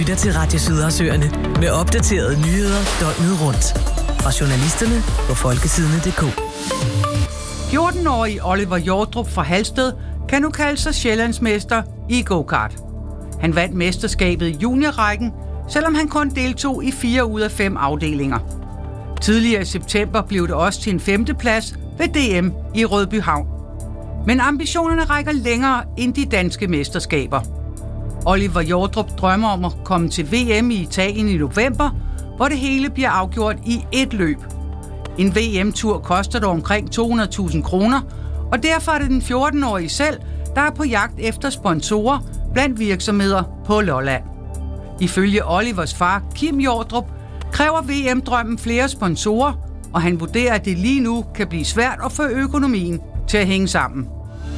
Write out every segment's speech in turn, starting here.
lytter til Radio Sydhavsøerne med opdaterede nyheder døgnet rundt. Fra journalisterne på folkesidene.dk. 14-årige Oliver Hjortrup fra Halsted kan nu kalde sig sjællandsmester i go-kart. Han vandt mesterskabet i juniorrækken, selvom han kun deltog i 4 ud af 5 afdelinger. Tidligere i september blev det også til en 5. plads ved DM i Rødbyhavn. Men ambitionerne rækker længere end de danske mesterskaber. Oliver Hjortrup drømmer om at komme til VM i Italien i november, hvor det hele bliver afgjort i ét løb. En VM-tur koster dog omkring 200.000 kroner, og derfor er det den 14-årige selv, der er på jagt efter sponsorer blandt virksomheder på Lolland. Ifølge Olivers far, Kim Hjortrup, kræver VM-drømmen flere sponsorer, og han vurderer, at det lige nu kan blive svært at få økonomien til at hænge sammen.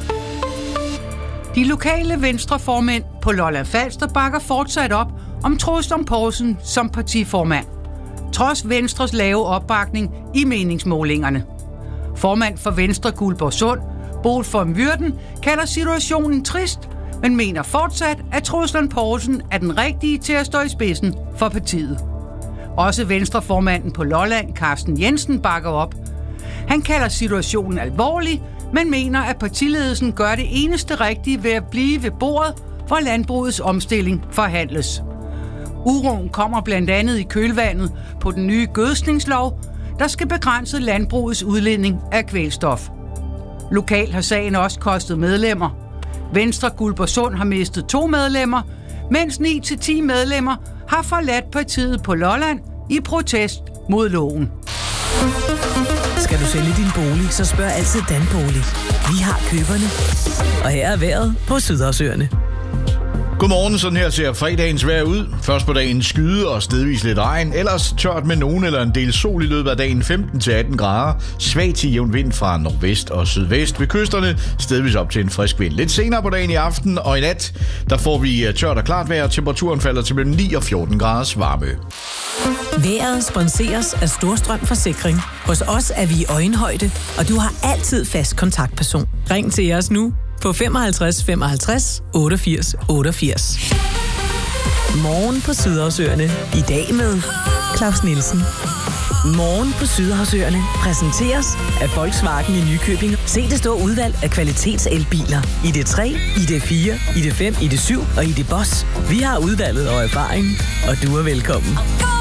De lokale venstreformænd på Lolland Falster bakker fortsat op om Troels Lund Poulsen som partiformand, trods Venstres lave opbakning i meningsmålingerne. Formand for Venstre Guldborgsund, Boel von Würden, kalder situationen trist, men mener fortsat, at Troels Lund Poulsen er den rigtige til at stå i spidsen for partiet. Også Venstreformanden på Lolland, Carsten Jensen, bakker op. Han kalder situationen alvorlig, men mener, at partiledelsen gør det eneste rigtige ved at blive ved bordet, hvor landbrugets omstilling forhandles. Uroen kommer blandt andet i kølvandet på den nye gødskningslov, der skal begrænse landbrugets udledning af kvælstof. Lokalt har sagen også kostet medlemmer. Venstre Guldborgsund har mistet 2 medlemmer, mens 9-10 medlemmer har forladt partiet på Lolland i protest mod loven. Skal du sælge din bolig, så spørg altid Danbolig. Vi har køberne. Og her er vejret på Sydhavsøerne. Godmorgen, sådan her ser fredagens vejr ud. Først på dagen skyde og stedvis lidt regn, ellers tørt med nogen eller en del sol i løbet af dagen, 15-18 grader. Svag til jævn vind fra nordvest og sydvest ved kysterne, stedvis op til en frisk vind. Lidt senere på dagen i aften og i nat, der får vi tørt og klart vejr, temperaturen falder til mellem 9 og 14 graders varme. Vejret sponseres af Storstrøm Forsikring. Hos os er vi i øjenhøjde, og du har altid fast kontaktperson. Ring til os nu på 55 55 88 88. Morgen på Sydhavsøerne. I dag med Claus Nielsen. Morgen på Sydhavsøerne præsenteres af Volkswagen i Nykøbing. Se det store udvalg af kvalitetselbiler. ID3, ID4, ID5, ID7 og ID Boss. Vi har udvalget og erfaring, og du er velkommen.